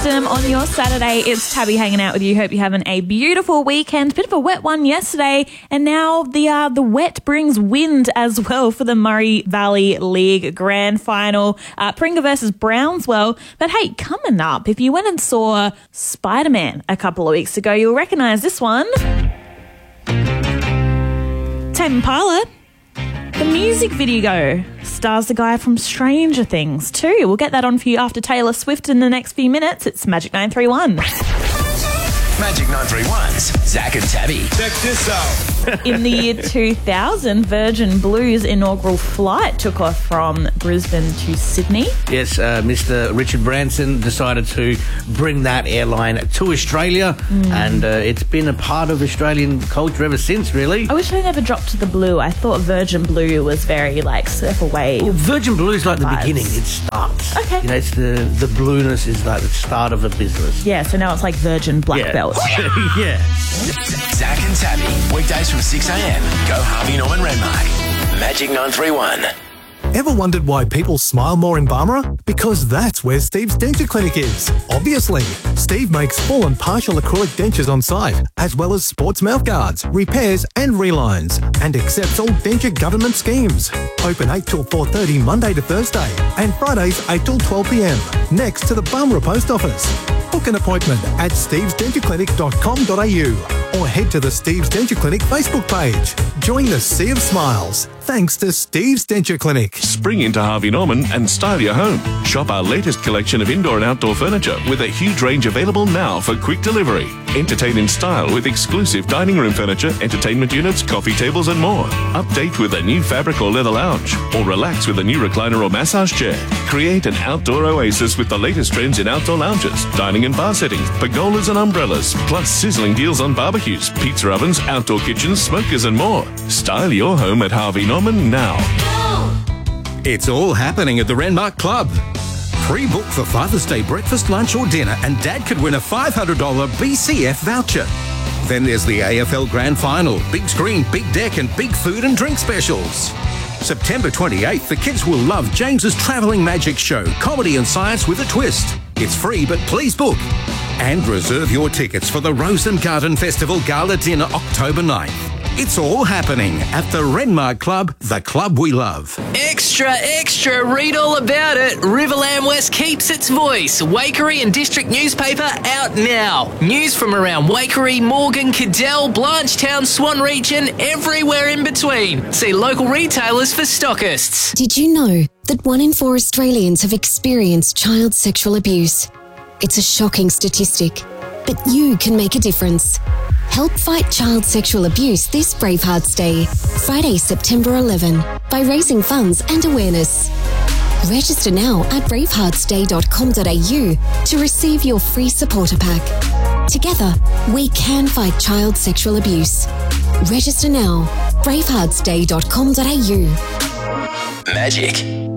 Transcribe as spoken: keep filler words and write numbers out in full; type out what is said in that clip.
system on your Saturday. It's Tabby hanging out with you. Hope you're having a beautiful weekend. Bit of a wet one yesterday, and now the uh, the wet brings wind as well for the Murray Valley League Grand Final. Uh, Paringa versus Brownswell. But hey, coming up, if you went and saw Spider-Man a couple of weeks ago, you'll recognise this one. Tame Impala. The music video stars the guy from Stranger Things too. We'll get that on for you after Taylor Swift in the next few minutes. It's Magic nine three one. Magic nine three one's Zach and Tabby. Check this out. In the year two thousand, Virgin Blue's inaugural flight took off from Brisbane to Sydney. Yes, uh, Mister Richard Branson decided to bring that airline to Australia, mm. and uh, it's been a part of Australian culture ever since, really. I wish they never dropped to the blue. I thought Virgin Blue was very, like, surf away. Well, Virgin Blue is like the vibes. beginning. It starts. Okay. You know, it's the, the blueness is like the start of a business. Yeah, so now it's like Virgin Black yeah. Belt. Yeah. Zach and Tabby, weekdays from six a.m. Go Harvey Norman Renmark. Magic nine three one. Ever wondered why people smile more in Barmera? Because that's where Steve's Denture Clinic is. Obviously, Steve makes full and partial acrylic dentures on site, as well as sports mouth guards, repairs and relines, and accepts all denture government schemes. Open eight till four thirty Monday to Thursday, and Fridays eight till twelve p.m, next to the Barmera Post Office. Book an appointment at steves denture clinic dot com dot a u or head to the Steve's Denture Clinic Facebook page. Join the sea of smiles, thanks to Steve's Denture Clinic. Spring into Harvey Norman and style your home. Shop our latest collection of indoor and outdoor furniture with a huge range available now for quick delivery. Entertain in style with exclusive dining room furniture, entertainment units, coffee tables and more. Update with a new fabric or leather lounge, or relax with a new recliner or massage chair. Create an outdoor oasis with the latest trends in outdoor lounges, dining and bar settings, pergolas and umbrellas, plus sizzling deals on barbecues, pizza ovens, outdoor kitchens, smokers and more. Style your home at Harvey Norman now. It's all happening at the Renmark Club. Pre-book for Father's Day breakfast, lunch or dinner and Dad could win a five hundred dollars B C F voucher. Then there's the A F L Grand Final, big screen, big deck and big food and drink specials. September twenty-eighth, the kids will love James's Travelling Magic Show, comedy and science with a twist. It's free, but please book. And reserve your tickets for the Rose and Garden Festival Gala Dinner October ninth. It's all happening at the Renmark Club, the club we love. Extra, extra, read all about it. Riverland West keeps its voice. Waikerie and District newspaper out now. News from around Waikerie, Morgan, Cadell, Blanchetown, Swan Region, everywhere in between. See local retailers for stockists. Did you know that one in four Australians have experienced child sexual abuse? It's a shocking statistic, but you can make a difference. Help fight child sexual abuse this Bravehearts Day, Friday, September eleventh, by raising funds and awareness. Register now at bravehearts day dot com dot a u to receive your free supporter pack. Together, we can fight child sexual abuse. Register now, bravehearts day dot com dot a u. Magic